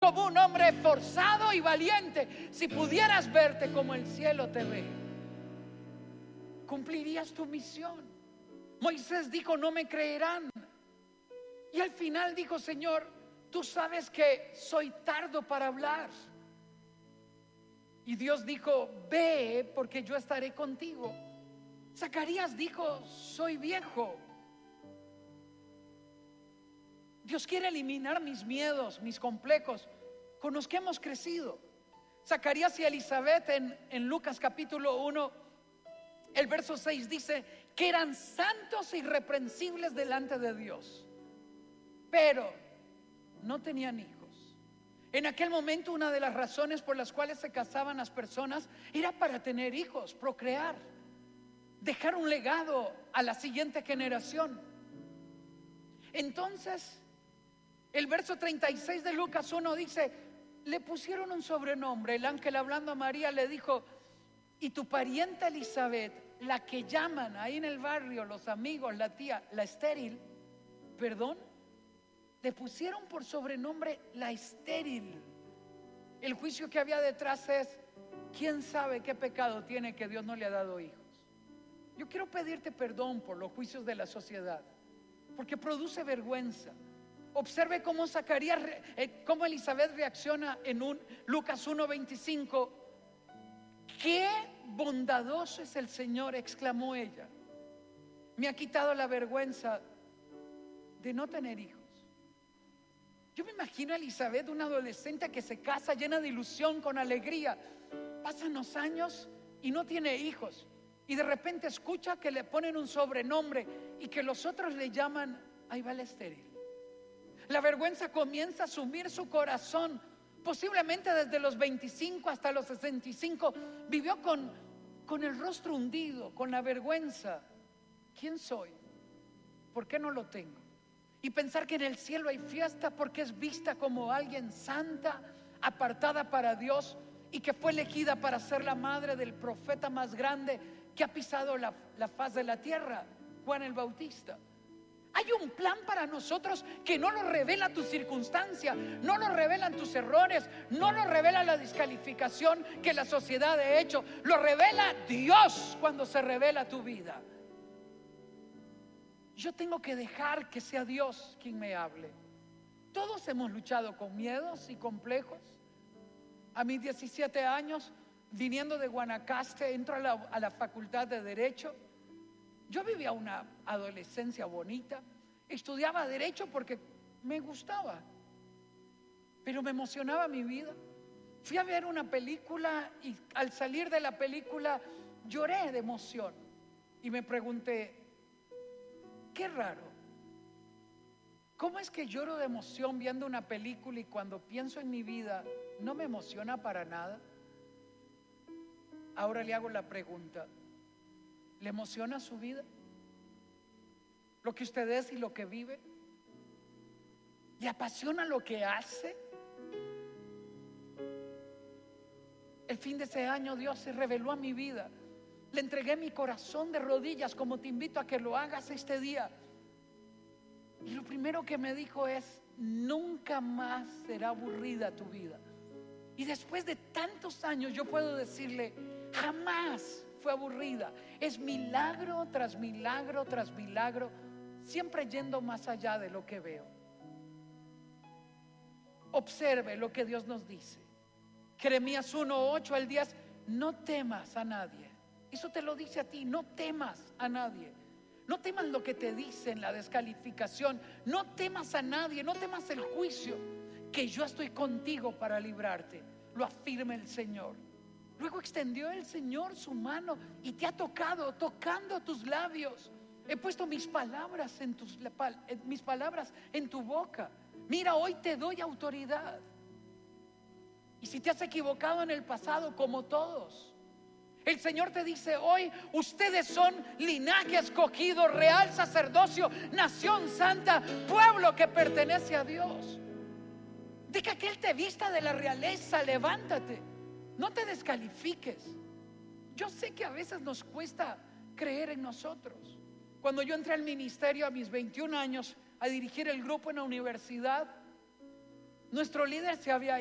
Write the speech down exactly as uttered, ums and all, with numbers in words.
como un hombre esforzado y valiente. Si pudieras verte como el cielo te ve, cumplirías tu misión. Moisés dijo: no me creerán. Y al final dijo: Señor, tú sabes que soy tardo para hablar. Y Dios dijo: ve, porque yo estaré contigo. Zacarías dijo: soy viejo. Dios quiere eliminar mis miedos, mis complejos con los que hemos crecido. Zacarías y Elizabeth en, en Lucas capítulo uno, el verso seis dice que eran santos e irreprensibles delante de Dios, pero no tenían hijos. En aquel momento, una de las razones por las cuales se casaban las personas era para tener hijos, procrear, dejar un legado a la siguiente generación. Entonces, el verso treinta y seis de Lucas uno dice: le pusieron un sobrenombre. El ángel, hablando a María, le dijo: y tu parienta Elizabeth, la que llaman ahí en el barrio los amigos, la tía, la estéril, perdón, le pusieron por sobrenombre la estéril. El juicio que había detrás es: ¿quién sabe qué pecado tiene que Dios no le ha dado hijos? Yo quiero pedirte perdón por los juicios de la sociedad, porque produce vergüenza. Observe cómo Zacarías, eh, cómo Elizabeth reacciona en un Lucas uno veinticinco. ¡Qué bondadoso es el Señor!, exclamó ella. Me ha quitado la vergüenza de no tener hijos. Yo me imagino a Elizabeth, una adolescente que se casa llena de ilusión, con alegría. Pasan los años y no tiene hijos, y de repente escucha que le ponen un sobrenombre y que los otros le llaman: ahí va la estéril. La vergüenza comienza a sumir su corazón. Posiblemente desde los veinticinco hasta los sesenta y cinco vivió con, con el rostro hundido, con la vergüenza. ¿Quién soy? ¿Por qué no lo tengo? Y pensar que en el cielo hay fiesta porque es vista como alguien santa, apartada para Dios, y que fue elegida para ser la madre del profeta más grande que ha pisado la, la faz de la tierra, Juan el Bautista. Hay un plan para nosotros que no lo revela tu circunstancia, no lo revelan tus errores, no lo revela la descalificación que la sociedad ha hecho. Lo revela Dios cuando se revela tu vida. Yo tengo que dejar que sea Dios quien me hable. Todos hemos luchado con miedos y complejos. A mis diecisiete años, viniendo de Guanacaste, entro a la, a la facultad de Derecho. Yo vivía una adolescencia bonita, estudiaba Derecho porque me gustaba, pero me emocionaba mi vida. Fui a ver una película y al salir de la película lloré de emoción y me pregunté: qué raro, ¿cómo es que lloro de emoción viendo una película y cuando pienso en mi vida no me emociona para nada? Ahora le hago la pregunta: ¿le emociona su vida? ¿Lo que usted es y lo que vive? ¿Le apasiona lo que hace? El fin de ese año Dios se reveló a mi vida. Le entregué mi corazón de rodillas, como te invito a que lo hagas este día. Y lo primero que me dijo es: nunca más será aburrida tu vida. Y después de tantos años yo puedo decirle: jamás fue aburrida. Es milagro tras milagro tras milagro, siempre yendo más allá de lo que veo. Observe lo que Dios nos dice. Jeremías uno ocho al diez: no temas a nadie. Eso te lo dice a ti: no temas a nadie. No temas lo que te dicen, la descalificación. No temas a nadie, no temas el juicio, que yo estoy contigo para librarte. Lo afirma el Señor. Luego extendió el Señor su mano y te ha tocado, tocando tus labios. He puesto mis palabras en tus mis palabras en tu boca. Mira, hoy te doy autoridad. Y si te has equivocado en el pasado, como todos, el Señor te dice hoy: ustedes son linaje escogido, real sacerdocio, nación santa, pueblo que pertenece a Dios. Deja que Él te vista de la realeza, levántate. No te descalifiques. Yo sé que a veces nos cuesta creer en nosotros. Cuando yo entré al ministerio a mis veintiún años a dirigir el grupo en la universidad, nuestro líder se había